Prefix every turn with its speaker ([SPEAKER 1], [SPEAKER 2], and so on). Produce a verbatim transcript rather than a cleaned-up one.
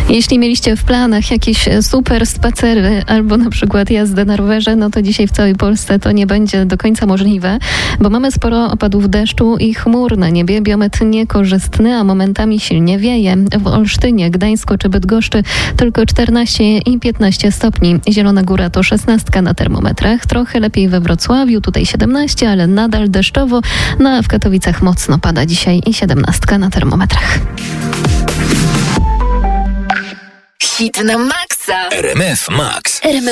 [SPEAKER 1] Jeśli mieliście w planach jakieś super spacery albo na przykład jazdę na rowerze, no to dzisiaj w całej Polsce to nie będzie do końca możliwe, bo mamy sporo opadów deszczu i chmur na niebie. Biometr niekorzystny, a momentami silnie wieje. W Olsztynie, Gdańsku czy Bydgoszczy tylko czternaście i piętnaście stopni. Zielona Góra to szesnaście na termometrach. Trochę lepiej we Wrocławiu, tutaj siedemnaście, ale nadal deszczowo. No a w Katowicach mocno pada dzisiaj i siedemnaście na termometrach.
[SPEAKER 2] Hit na maksa.
[SPEAKER 3] R M F Max.
[SPEAKER 2] R M F